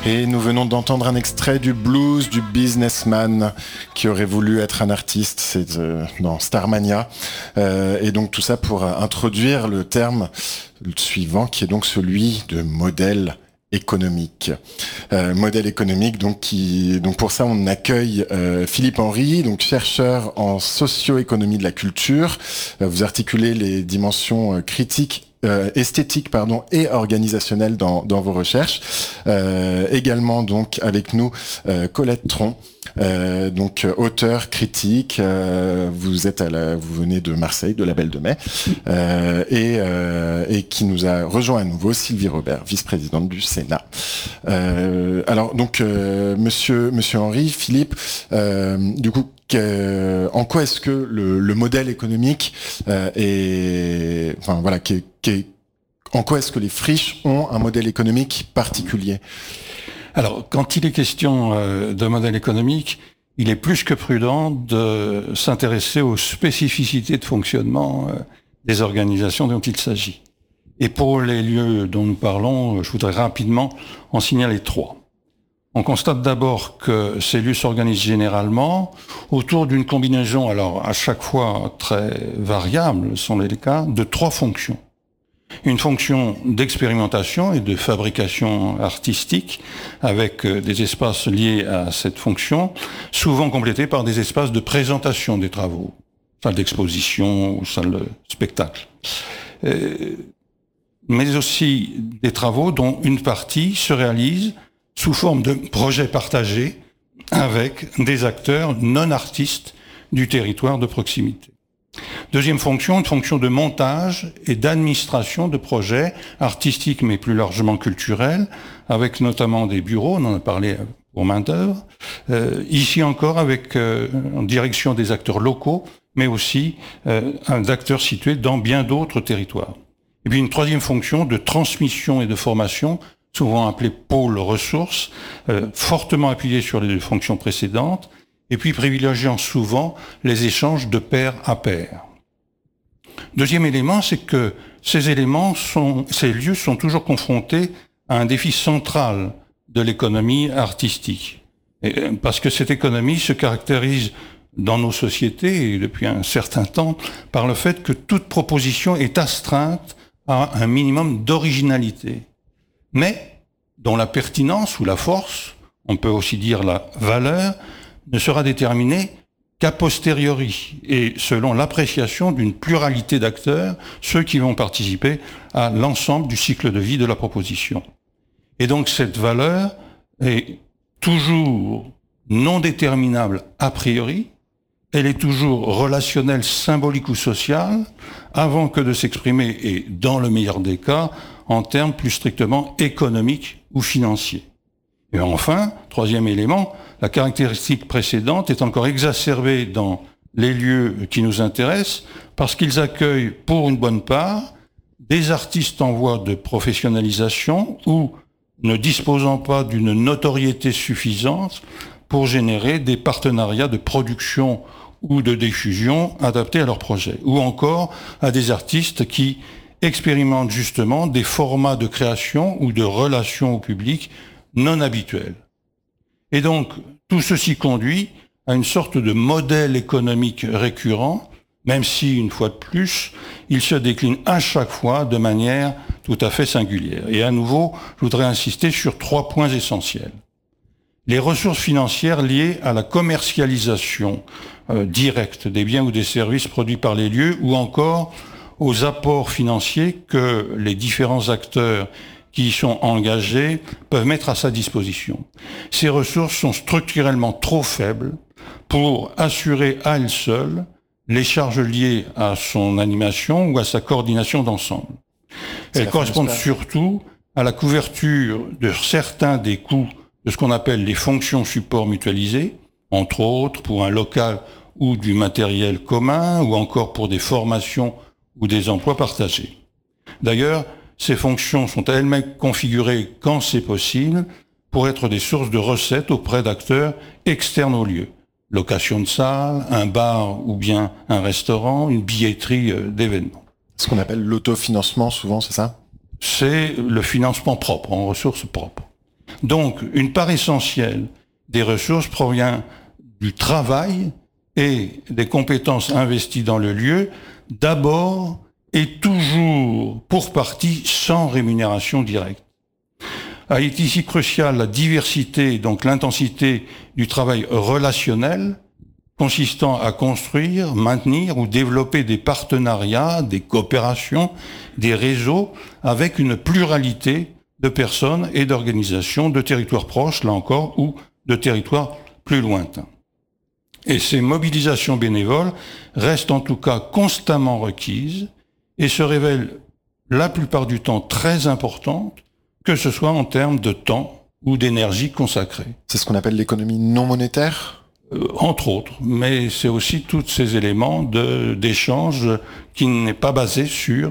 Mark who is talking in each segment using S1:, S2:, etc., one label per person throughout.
S1: Et nous venons d'entendre un extrait du blues du businessman qui aurait voulu être un artiste, c'est dans Starmania. Et donc tout ça pour introduire le terme suivant qui est donc celui de modèle économique. Modèle économique, donc pour ça on accueille Philippe Henry, donc chercheur en socio-économie de la culture. Vous articulez les dimensions critiques esthétique et organisationnelle dans vos recherches. Également donc avec nous Colette Tron, donc auteur, critique. Vous venez de Marseille, de la Belle de Mai, et qui nous a rejoint à nouveau Sylvie Robert, vice-présidente du Sénat. Alors donc Monsieur Henry, Philippe, du coup. En quoi est-ce que le modèle économique en quoi est-ce que les friches ont un modèle économique particulier ?
S2: Alors, quand il est question de modèle économique, il est plus que prudent de s'intéresser aux spécificités de fonctionnement des organisations dont il s'agit. Et pour les lieux dont nous parlons, je voudrais rapidement en signaler 3. On constate d'abord que ces lieux s'organisent généralement autour d'une combinaison, alors à chaque fois très variable, sont les cas, de 3 fonctions. Une fonction d'expérimentation et de fabrication artistique, avec des espaces liés à cette fonction, souvent complétés par des espaces de présentation des travaux, salle d'exposition ou salle de spectacle. Mais aussi des travaux dont une partie se réalise sous forme de projets partagés avec des acteurs non artistes du territoire de proximité. Deuxième fonction, une fonction de montage et d'administration de projets artistiques mais plus largement culturels, avec notamment des bureaux, on en a parlé pour main-d'œuvre, ici encore avec en direction des acteurs locaux, mais aussi d'acteurs situés dans bien d'autres territoires. Et puis une troisième fonction de transmission et de formation, souvent appelée pôle ressources, fortement appuyée sur les 2 fonctions précédentes, et puis privilégiant souvent les échanges de pair à pair. Deuxième élément, c'est que ces lieux sont toujours confrontés à un défi central de l'économie artistique. Parce que cette économie se caractérise dans nos sociétés, et depuis un certain temps, par le fait que toute proposition est astreinte à un minimum d'originalité, mais dont la pertinence ou la force, on peut aussi dire la valeur, ne sera déterminée qu'a posteriori et selon l'appréciation d'une pluralité d'acteurs, ceux qui vont participer à l'ensemble du cycle de vie de la proposition. Et donc cette valeur est toujours non déterminable a priori, elle est toujours relationnelle, symbolique ou sociale, avant que de s'exprimer, et dans le meilleur des cas, en termes plus strictement économiques ou financiers. Et enfin, troisième élément, la caractéristique précédente est encore exacerbée dans les lieux qui nous intéressent parce qu'ils accueillent pour une bonne part des artistes en voie de professionnalisation ou ne disposant pas d'une notoriété suffisante pour générer des partenariats de production ou de diffusion adaptés à leurs projets, ou encore à des artistes qui expérimentent justement des formats de création ou de relations au public non habituels. Et donc, tout ceci conduit à une sorte de modèle économique récurrent, même si, une fois de plus, il se décline à chaque fois de manière tout à fait singulière. Et à nouveau, je voudrais insister sur 3 points essentiels. Les ressources financières liées à la commercialisation directe des biens ou des services produits par les lieux, ou encore aux apports financiers que les différents acteurs qui y sont engagés peuvent mettre à sa disposition. Ces ressources sont structurellement trop faibles pour assurer à elles seules les charges liées à son animation ou à sa coordination d'ensemble. Elles correspondent surtout à la couverture de certains des coûts de ce qu'on appelle les fonctions support mutualisées, entre autres pour un local ou du matériel commun, ou encore pour des formations ou des emplois partagés. D'ailleurs, ces fonctions sont elles-mêmes configurées quand c'est possible pour être des sources de recettes auprès d'acteurs externes au lieu. Location de salle, un bar ou bien un restaurant, une billetterie d'événements.
S1: Ce qu'on appelle l'autofinancement souvent, c'est ça ?
S2: C'est le financement propre, en ressources propres. Donc, une part essentielle des ressources provient du travail et des compétences investies dans le lieu, d'abord et toujours pour partie sans rémunération directe. Est ici cruciale la diversité, donc l'intensité du travail relationnel, consistant à construire, maintenir ou développer des partenariats, des coopérations, des réseaux avec une pluralité de personnes et d'organisations, de territoires proches, là encore, ou de territoires plus lointains. Et ces mobilisations bénévoles restent en tout cas constamment requises et se révèlent la plupart du temps très importantes, que ce soit en termes de temps ou d'énergie consacrée.
S1: C'est ce qu'on appelle l'économie non monétaire ?
S2: Entre autres, mais c'est aussi tous ces éléments d'échange qui n'est pas basé sur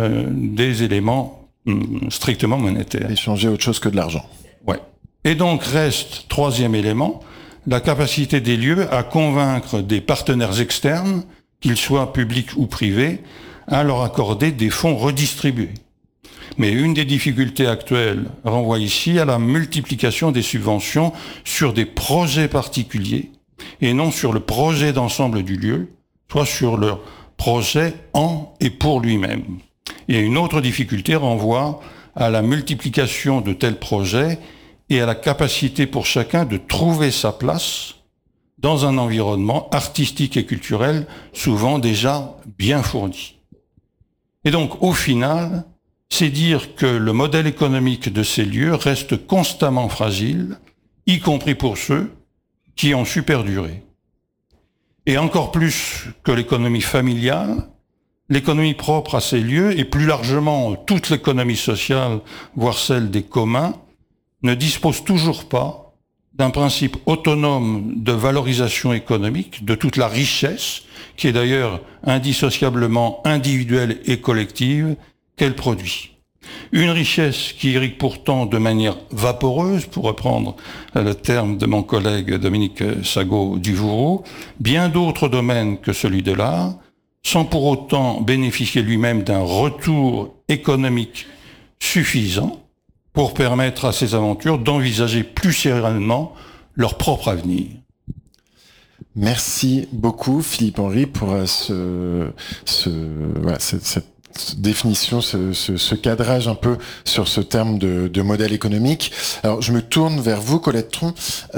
S2: des éléments strictement monétaires.
S1: Échanger autre chose que de l'argent.
S2: Ouais. Et donc reste, troisième élément, la capacité des lieux à convaincre des partenaires externes, qu'ils soient publics ou privés, à leur accorder des fonds redistribués. Mais une des difficultés actuelles renvoie ici à la multiplication des subventions sur des projets particuliers et non sur le projet d'ensemble du lieu, soit sur leur projet en et pour lui-même. Et une autre difficulté renvoie à la multiplication de tels projets et à la capacité pour chacun de trouver sa place dans un environnement artistique et culturel souvent déjà bien fourni. Et donc, au final, c'est dire que le modèle économique de ces lieux reste constamment fragile, y compris pour ceux qui ont su perdurer. Et encore plus que l'économie familiale, l'économie propre à ces lieux, et plus largement toute l'économie sociale, voire celle des communs, ne dispose toujours pas d'un principe autonome de valorisation économique de toute la richesse, qui est d'ailleurs indissociablement individuelle et collective, qu'elle produit. Une richesse qui irrigue pourtant de manière vaporeuse, pour reprendre le terme de mon collègue Dominique Sagot-Duvouroux, bien d'autres domaines que celui de l'art, sans pour autant bénéficier lui-même d'un retour économique suffisant pour permettre à ces aventures d'envisager plus sereinement leur propre avenir.
S1: Merci beaucoup Philippe Henry pour cette définition, ce cadrage un peu sur ce terme de modèle économique. Alors je me tourne vers vous, Colette Tron,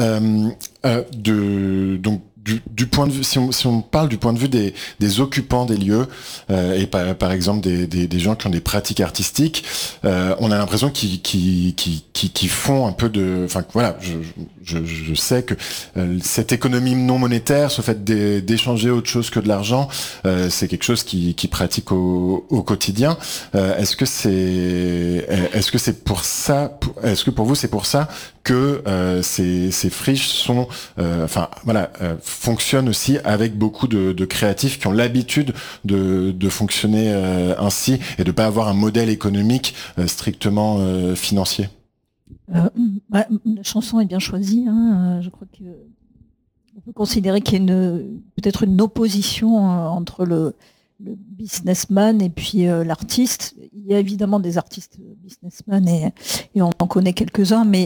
S1: du point de vue, si on parle du point de vue des occupants des lieux et par exemple des gens qui ont des pratiques artistiques, on a l'impression qu'ils font un peu de, enfin voilà, je sais que cette économie non monétaire, ce fait d'échanger autre chose que de l'argent, c'est quelque chose qui pratique au quotidien. Est-ce que c'est pour ça, est-ce que pour vous c'est pour ça que ces friches sont, fonctionnent aussi avec beaucoup de créatifs qui ont l'habitude de fonctionner ainsi et de pas avoir un modèle économique strictement financier.
S3: La chanson est bien choisie. Je crois que on peut considérer qu'il y a peut-être une opposition entre le businessman et puis l'artiste. Il y a évidemment des artistes businessmen et on en connaît quelques-uns, mais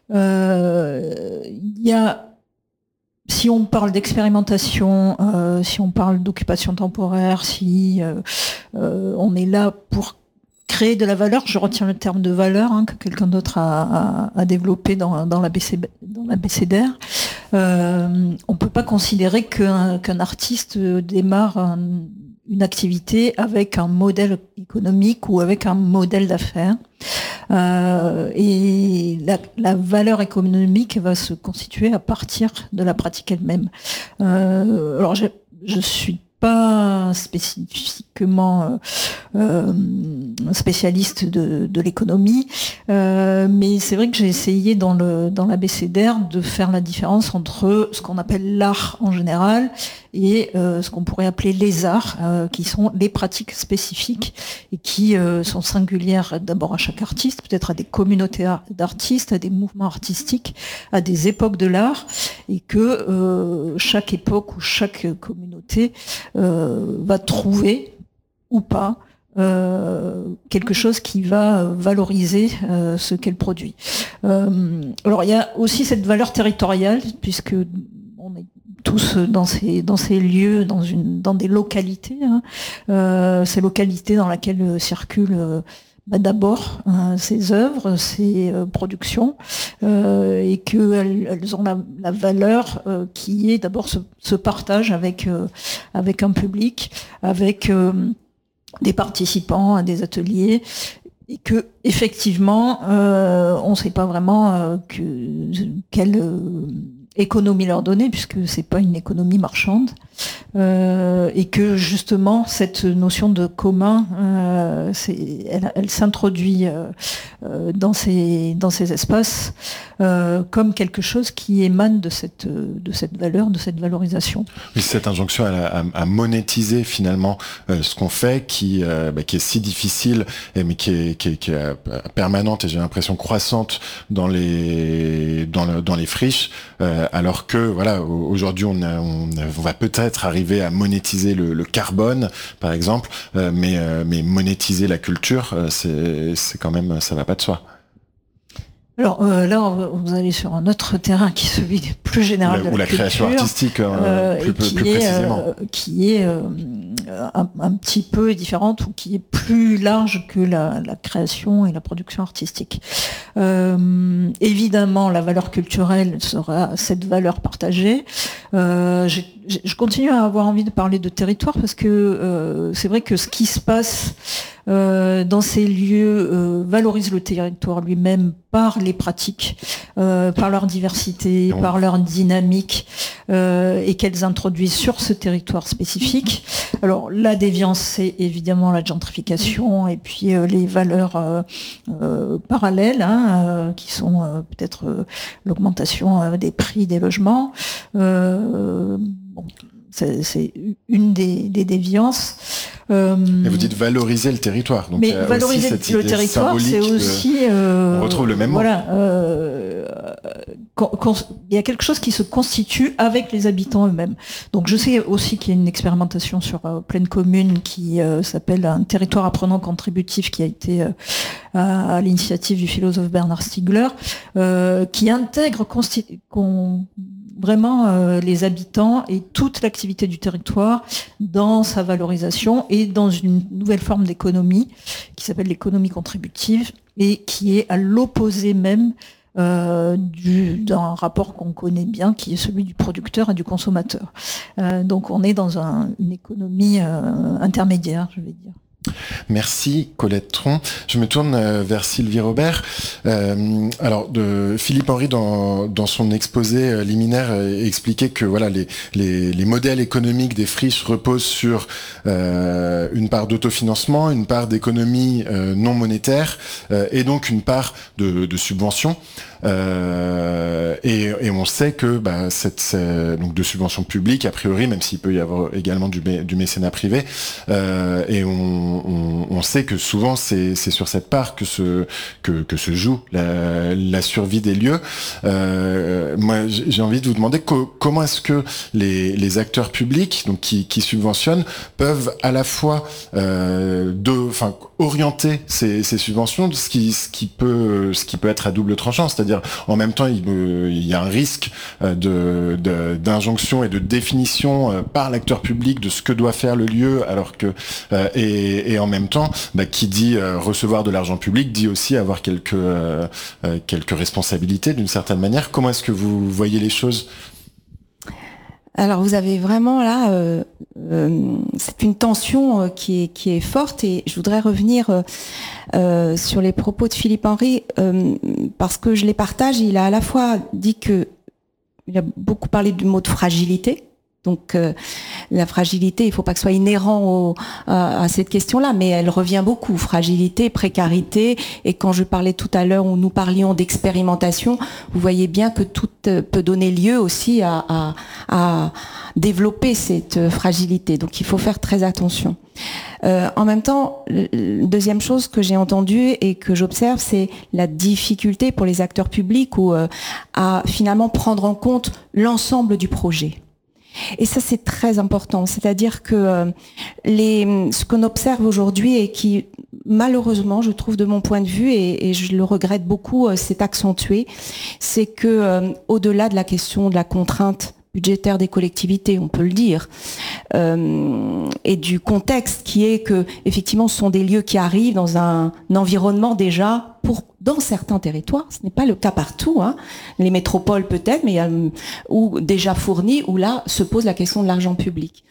S3: il y a, si on parle d'expérimentation, si on parle d'occupation temporaire, si on est là pour créer de la valeur, je retiens le terme de valeur que quelqu'un d'autre a développé dans l'abécédaire. On peut pas considérer qu'un artiste démarre une activité avec un modèle économique ou avec un modèle d'affaires. Et la valeur économique va se constituer à partir de la pratique elle-même. Alors je suis pas spécifiquement spécialiste de l'économie, mais c'est vrai que j'ai essayé dans l'abécédaire de faire la différence entre ce qu'on appelle l'art en général et ce qu'on pourrait appeler les arts, qui sont les pratiques spécifiques et qui sont singulières d'abord à chaque artiste, peut-être à des communautés d'artistes, à des mouvements artistiques, à des époques de l'art, et que chaque époque ou chaque communauté va trouver ou pas quelque chose qui va valoriser ce qu'elle produit. Alors il y a aussi cette valeur territoriale, puisque on est tous dans ces lieux, dans des localités, ces localités dans lesquelles circulent d'abord ces œuvres, ces productions, et qu'elles ont la valeur qui est d'abord ce partage avec un public, avec des participants à des ateliers, et que effectivement on ne sait pas vraiment quelle économie leur donner, puisque c'est pas une économie marchande, et que justement cette notion de commun, elle s'introduit dans ces espaces comme quelque chose qui émane de cette valeur, de cette valorisation.
S1: Oui, cette injonction à monétiser finalement ce qu'on fait, qui est si difficile, mais qui est permanente et j'ai l'impression croissante dans les friches, alors que voilà, aujourd'hui on va peut-être arriver à monétiser le carbone par exemple, mais monétiser la culture, c'est quand même, ça va pas de soi.
S3: Alors là, vous allez sur un autre terrain qui est celui plus général de la
S1: création
S3: culture,
S1: artistique, plus précisément.
S3: Qui est un petit peu différente, ou qui est plus large que la création et la production artistique. Évidemment, la valeur culturelle sera cette valeur partagée. Je continue à avoir envie de parler de territoire, parce que c'est vrai que ce qui se passe dans ces lieux valorise le territoire lui-même par les pratiques, par leur diversité, par leur dynamique, et qu'elles introduisent sur ce territoire spécifique. Alors la déviance, c'est évidemment la gentrification, et puis les valeurs parallèles, qui sont peut-être l'augmentation des prix des logements. C'est une des déviances.
S1: Et vous dites valoriser le territoire. Donc
S3: mais valoriser le territoire, c'est aussi...
S1: on retrouve le même mot.
S3: Voilà. Il y a quelque chose qui se constitue avec les habitants eux-mêmes. Donc je sais aussi qu'il y a une expérimentation sur Plaine Commune qui s'appelle un territoire apprenant contributif, qui a été à l'initiative du philosophe Bernard Stiegler, qui intègre vraiment les habitants et toute l'activité du territoire dans sa valorisation et dans une nouvelle forme d'économie qui s'appelle l'économie contributive, et qui est à l'opposé même d'un rapport qu'on connaît bien, qui est celui du producteur et du consommateur. Donc on est dans une économie intermédiaire, je vais dire.
S1: Merci Colette Tron. Je me tourne vers Sylvie Robert. Alors, Philippe Henry, dans son exposé liminaire, expliquait que voilà, les modèles économiques des friches reposent sur une part d'autofinancement, une part d'économie non monétaire, et donc une part de subvention. Et on sait que donc de subventions publiques a priori, même s'il peut y avoir également du mécénat privé, et on sait que souvent c'est sur cette part que se joue la survie des lieux. Moi j'ai envie de vous demander comment est-ce que les acteurs publics, donc qui subventionnent, peuvent à la fois orienter ces subventions, ce qui peut être à double tranchant, c'est-à-dire en même temps il y a un risque d'injonction et de définition par l'acteur public de ce que doit faire le lieu, alors que et en même temps qui dit recevoir de l'argent public dit aussi avoir quelques responsabilités d'une certaine manière. Comment est-ce que vous voyez les choses ?
S4: Alors vous avez vraiment là, c'est une tension qui est forte, et je voudrais revenir sur les propos de Philippe Henry, parce que je les partage. Il a à la fois dit il a beaucoup parlé du mot de fragilité. Donc la fragilité, il ne faut pas que ce soit inhérent à cette question-là, mais elle revient beaucoup, fragilité, précarité. Et quand je parlais tout à l'heure, où nous parlions d'expérimentation, vous voyez bien que tout peut donner lieu aussi à développer cette fragilité. Donc il faut faire très attention. En même temps, deuxième chose que j'ai entendue et que j'observe, c'est la difficulté pour les acteurs publics à finalement prendre en compte l'ensemble du projet. Et ça, c'est très important. C'est-à-dire que ce qu'on observe aujourd'hui et qui, malheureusement, je trouve de mon point de vue, et je le regrette beaucoup, s'est accentué, c'est que au-delà de la question de la contrainte budgétaire des collectivités, on peut le dire, et du contexte qui est que, effectivement, ce sont des lieux qui arrivent dans un environnement déjà dans certains territoires, ce n'est pas le cas partout, hein, les métropoles peut-être, mais ou déjà fournis, où là se pose la question de l'argent public.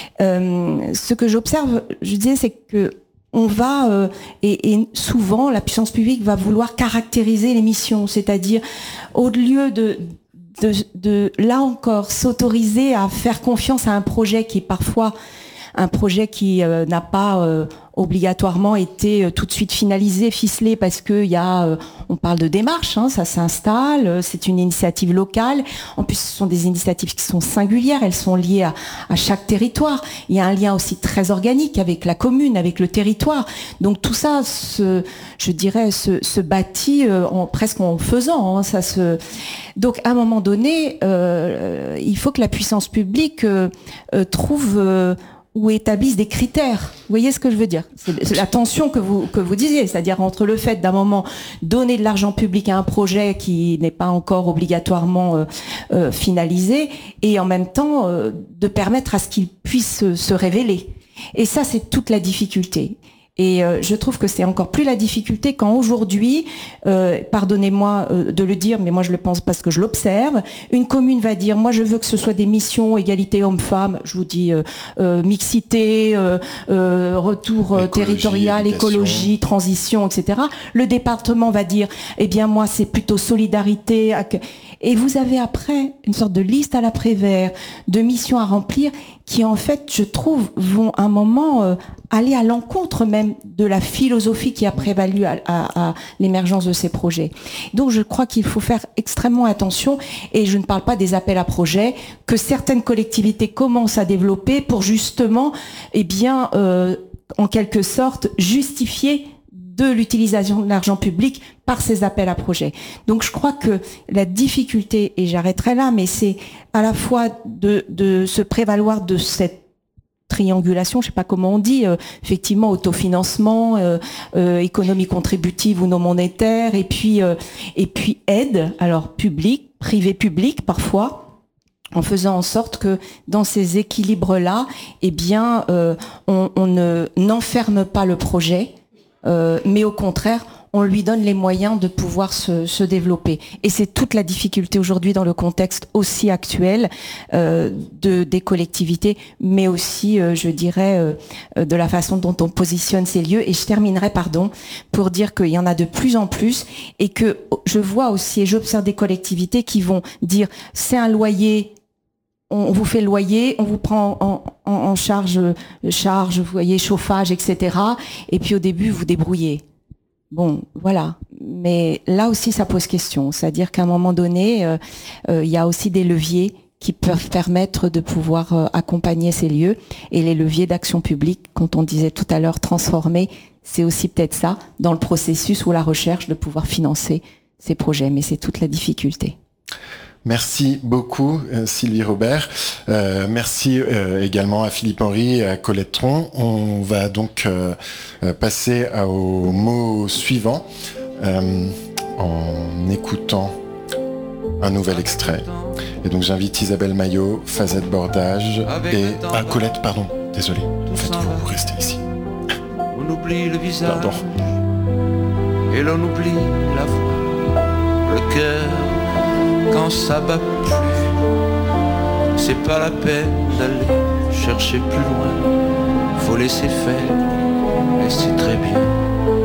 S4: Ce que j'observe, je disais, c'est que on va, et souvent la puissance publique va vouloir caractériser les missions, c'est-à-dire au lieu de là encore s'autoriser à faire confiance à un projet qui est parfois un projet qui n'a pas obligatoirement été tout de suite finalisé, ficelé, parce que on parle de démarche, hein, ça s'installe, c'est une initiative locale. En plus, ce sont des initiatives qui sont singulières, elles sont liées à chaque territoire. Il y a un lien aussi très organique avec la commune, avec le territoire. Donc tout ça, je dirais, se bâtit presque en faisant. Hein, Donc à un moment donné, il faut que la puissance publique trouve ou établissent des critères. Vous voyez ce que je veux dire ? C'est la tension que vous disiez, c'est-à-dire entre le fait d'un moment donner de l'argent public à un projet qui n'est pas encore obligatoirement finalisé, et en même temps de permettre à ce qu'il puisse se révéler. Et ça, c'est toute la difficulté. Et je trouve que c'est encore plus la difficulté quand aujourd'hui, pardonnez-moi de le dire, mais moi je le pense parce que je l'observe, une commune va dire, moi je veux que ce soit des missions, égalité homme-femme, je vous dis mixité, retour territorial, écologie, transition, etc. Le département va dire, eh bien moi c'est plutôt solidarité. Et vous avez après une sorte de liste à l'après-vert de missions à remplir qui, en fait, je trouve, vont à un moment aller à l'encontre même de la philosophie qui a prévalu à l'émergence de ces projets. Donc, je crois qu'il faut faire extrêmement attention, et je ne parle pas des appels à projets que certaines collectivités commencent à développer pour justement, eh bien, en quelque sorte, justifier de l'utilisation de l'argent public par ces appels à projets. Donc je crois que la difficulté, et j'arrêterai là, mais c'est à la fois de se prévaloir de cette triangulation, je sais pas comment on dit, effectivement autofinancement, économie contributive ou non monétaire, et puis aide, alors publique, privé-public parfois, en faisant en sorte que dans ces équilibres-là, eh bien, on n'enferme pas le projet, mais au contraire, on lui donne les moyens de pouvoir se développer. Et c'est toute la difficulté aujourd'hui dans le contexte aussi actuel des collectivités, mais aussi, je dirais, de la façon dont on positionne ces lieux. Et je terminerai, pour dire qu'il y en a de plus en plus, et que je vois aussi, et j'observe des collectivités qui vont dire, c'est un loyer, on vous fait le loyer, on vous prend en charge, vous voyez, chauffage, etc. Et puis au début, vous débrouillez. Bon, voilà. Mais là aussi, ça pose question. C'est-à-dire qu'à un moment donné, il y a aussi des leviers qui peuvent permettre de pouvoir accompagner ces lieux. Et les leviers d'action publique, quand on disait tout à l'heure transformer, c'est aussi peut-être ça, dans le processus ou la recherche, de pouvoir financer ces projets. Mais c'est toute la difficulté.
S1: Merci beaucoup Sylvie Robert. Merci également à Philippe Henry et à Colette Tron. On va donc passer au mot suivant en écoutant un nouvel extrait. Et donc j'invite Isabelle Maillot, Fazette Bordage et Colette, pardon, désolé. En fait, vous restez ici.
S5: On oublie le visage.
S1: Pardon.
S5: Et l'on oublie la voix, le cœur. Quand ça bat plus, c'est pas la peine d'aller chercher plus loin. Faut laisser faire, et c'est très bien.